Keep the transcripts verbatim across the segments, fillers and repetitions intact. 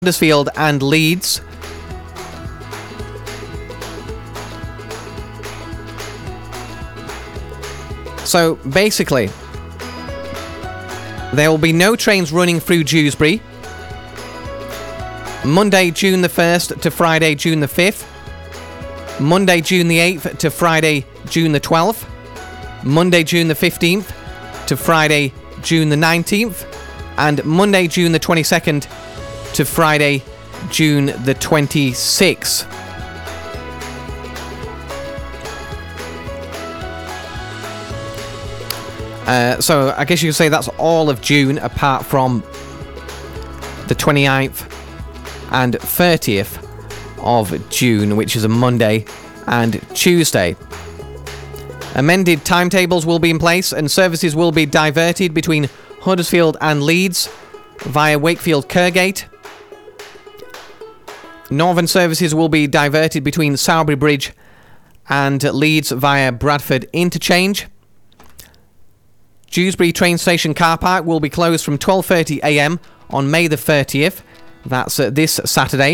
Huddersfield and Leeds. So basically, there will be no trains running through Dewsbury. Monday, June the first to Friday, June the fifth. Monday, June the eighth to Friday, June the twelfth. Monday, June the fifteenth to Friday, June the nineteenth. And Monday, June the twenty-second to Friday, June the twenty-sixth. Uh, so I guess you could say that's all of June apart from the twenty-ninth and thirtieth of June, which is a Monday and Tuesday. Amended timetables will be in place and services will be diverted between Huddersfield and Leeds via Wakefield Kergate. Northern services will be diverted between Sowerby Bridge and Leeds via Bradford Interchange. Dewsbury train station car park will be closed from twelve thirty a m on May the thirtieth, that's uh, this Saturday,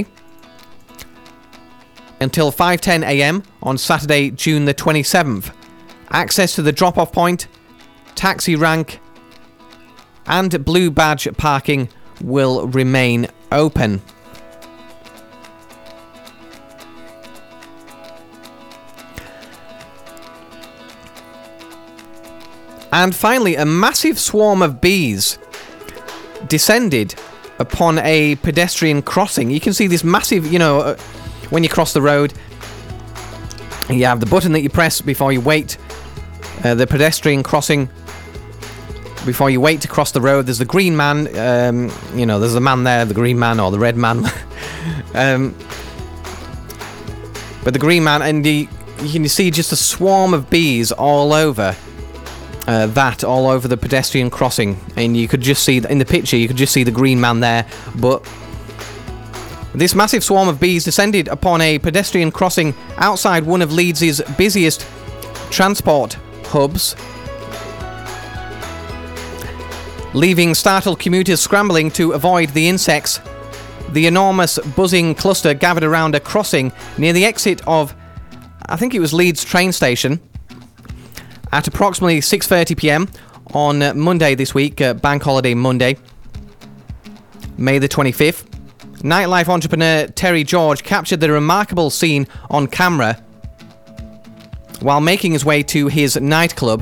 until five ten a m on Saturday, June the twenty-seventh. Access to the drop-off point, taxi rank and blue badge parking will remain open. And finally, a massive swarm of bees descended upon a pedestrian crossing. You can see this massive, you know, uh, when you cross the road, you have the button that you press before you wait. Uh, the pedestrian crossing, before you wait to cross the road, there's the green man, um, you know, there's the man there, the green man or the red man. um, but the green man, and the, you can see just a swarm of bees all over. Uh, that all over the pedestrian crossing, and you could just see in the picture you could just see the green man there. But this massive swarm of bees descended upon a pedestrian crossing outside one of Leeds' busiest transport hubs, leaving startled commuters scrambling to avoid the insects. The enormous buzzing cluster gathered around a crossing near the exit of, I think it was Leeds train station, at approximately six thirty p m on uh, Monday this week, uh, Bank Holiday Monday, May the twenty-fifth. Nightlife entrepreneur Terry George captured the remarkable scene on camera while making his way to his nightclub.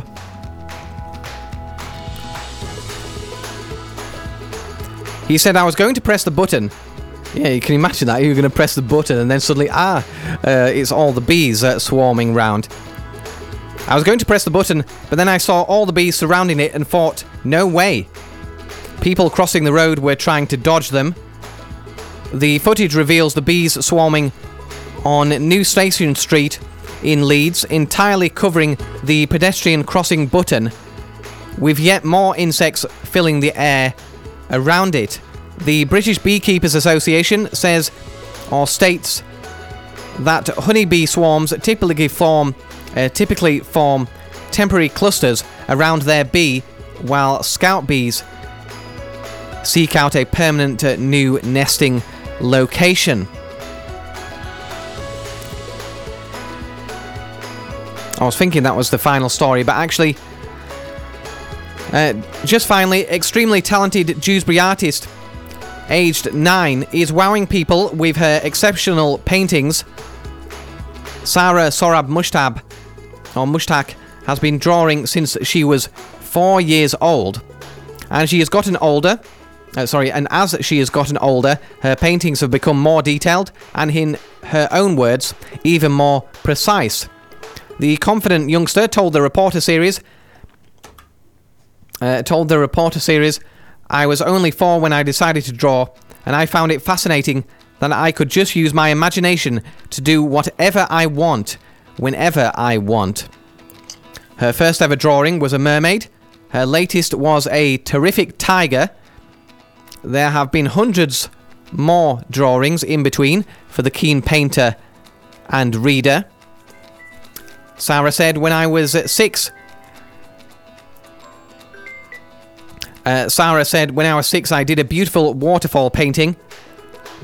He said, "I was going to press the button." Yeah, you can imagine that. You were going to press the button and then suddenly, ah, uh, it's all the bees uh, swarming round. I was going to press the button, but then I saw all the bees surrounding it and thought, no way. People crossing the road were trying to dodge them. The footage reveals the bees swarming on New Station Street in Leeds, entirely covering the pedestrian crossing button, with yet more insects filling the air around it. The British Beekeepers Association says, or states, that honeybee swarms typically form Uh, typically form temporary clusters around their bee, while scout bees seek out a permanent uh, new nesting location. I was thinking that was the final story, but actually, uh, just finally, extremely talented Dewsbury artist, aged nine, is wowing people with her exceptional paintings. Sarah Sorab Mushtab or Mushtaq has been drawing since she was four years old, and she has gotten older. Uh, sorry, and as she has gotten older, her paintings have become more detailed and, in her own words, even more precise. The confident youngster told the Reporter series, uh, told the Reporter series, "I was only four when I decided to draw, and I found it fascinating that I could just use my imagination to do whatever I want, whenever I want." Her first ever drawing was a mermaid. Her latest was a terrific tiger. There have been hundreds more drawings in between for the keen painter and reader. Sarah said, "When I was six, Uh, Sarah said, when I was six, I did a beautiful waterfall painting.